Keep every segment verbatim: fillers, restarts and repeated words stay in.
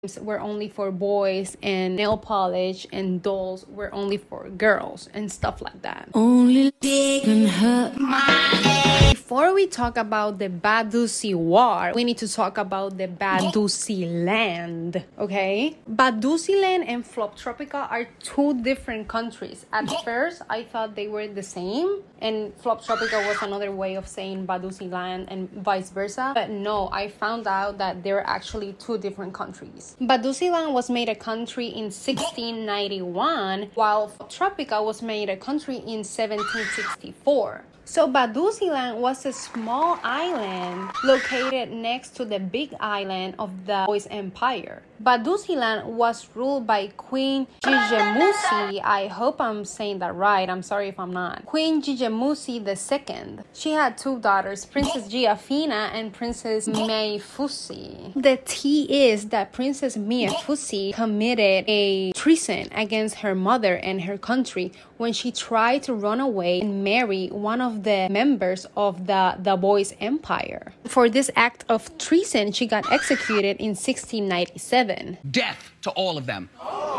were only for boys and nail polish and dolls were only for girls and stuff like that. Only can hurt my Before we talk about the Badusi War, we need to talk about the Badusi Land, okay? Badusi Land and Floptropica are two different countries. At first, I thought they were the same, and Floptropica was another way of saying Badusi Land and vice versa. But no, I found out that they're actually two different countries. Badusi Land was made a country in sixteen ninety-one, while Floptropica was made a country in seventeen sixty-four. So Badusi Land was a small island located next to the big island of the Boys Empire. Badusi Land was ruled by Queen Jijemusi. I hope I'm saying that right. I'm sorry if I'm not. Queen Jijemusi the second. She had two daughters, Princess Giafina and Princess Meifusi. The tea is that Princess Meifusi committed a treason against her mother and her country when she tried to run away and marry one of the members of the, the Boys Empire. For this act of treason, she got executed in sixteen ninety-seven. Death to all of them.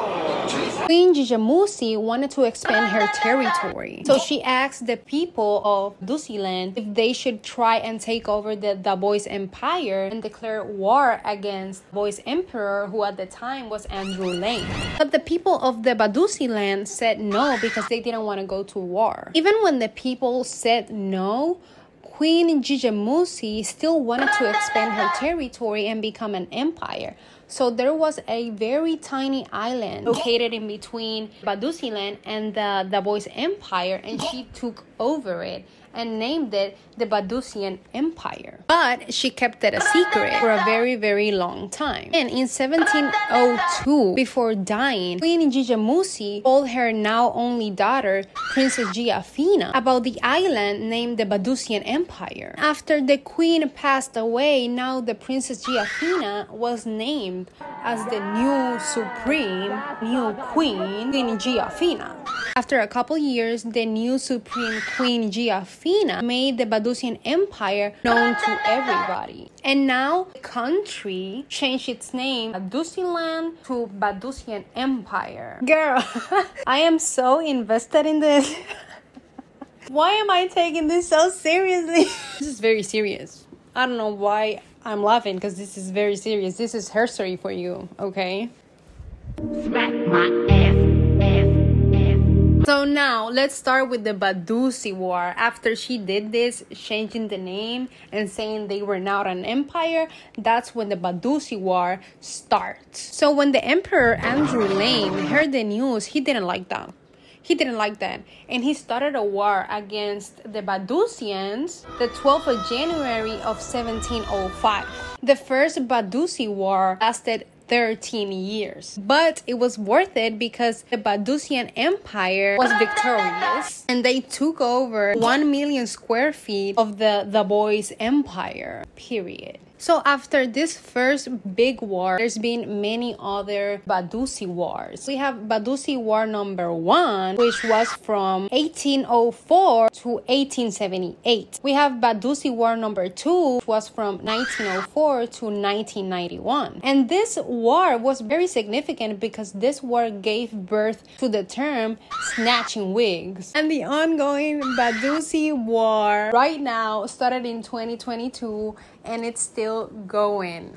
Queen Jijemusi wanted to expand her territory, so she asked the people of Badusi Land if they should try and take over the, the Boys Empire and declare war against Boys Emperor, who at the time was Andrew Lane. But the people of the Badusi Land said no because they didn't want to go to war. Even when the people said no, Queen Jijemusi still wanted to expand her territory and become an empire. So there was a very tiny island located in between Badusi Land and the, the Boys Empire, and she took over it and named it the Badusian Empire. But she kept it a secret for a very, very long time. And in seventeen oh two, before dying, Queen Jijemusi told her now only daughter, Princess Giafina, about the island named the Badusian Empire. After the queen passed away, now the Princess Giafina was named as the new supreme, new queen, Queen Giafina. After a couple years, the new supreme Queen Giafina made the Badusian Empire known to everybody. And now the country changed its name, Badusi Land, to Badusian Empire. Girl, I am so invested in this. Why am I taking this so seriously? This is very serious. I don't know why I'm laughing, because this is very serious. This is history for you, okay? Smack my ass, ass, ass. So now, let's start with the Badusi War. After she did this, changing the name and saying they were not an empire, that's when the Badusi War starts. So when the Emperor Andrew Lane heard the news, he didn't like that. He didn't like that, and he started a war against the Badusians the twelfth of January of seventeen oh five. The first Badusi War lasted thirteen years, but it was worth it because the Badusian Empire was victorious and they took over one million square feet of the, the Boys Empire, period. So after this first big war, there's been many other Badusi wars. We have Badusi War number one, which was from eighteen oh four to eighteen seventy-eight. We have Badusi War number two, which was from nineteen oh four to nineteen ninety-one. And this war was very significant because this war gave birth to the term snatching wigs. And the ongoing Badusi War right now started in twenty twenty-two, and it's still going.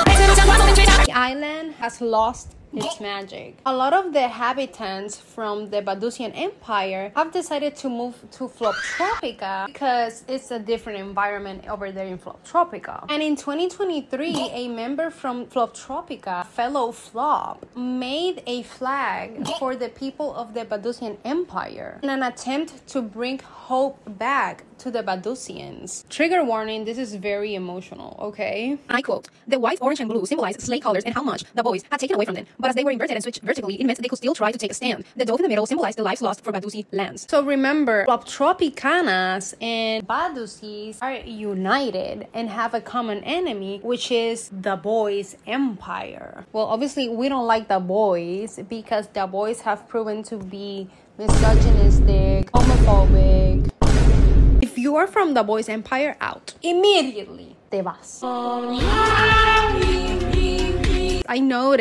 The island has lost its magic. A lot of the inhabitants from the Badusian Empire have decided to move to Floptropica because it's a different environment over there in Floptropica. And in twenty twenty-three, a member from Floptropica, fellow Flop, made a flag for the people of the Badusian Empire in an attempt to bring hope back to the Badusians. Trigger warning, this is very emotional, okay? I quote, "The white, orange, and blue symbolize slave colors and how much the boys had taken away from them. But as they were inverted and switched vertically, it meant they could still try to take a stand. The dove in the middle symbolized the lives lost for Badusi lands." So remember, Floptropicanas and Badusis are united and have a common enemy, which is the Boys Empire. Well, obviously, we don't like the boys because the boys have proven to be misogynistic, homophobic. If you are from the Boys Empire, out. Immediately, te vas. I noticed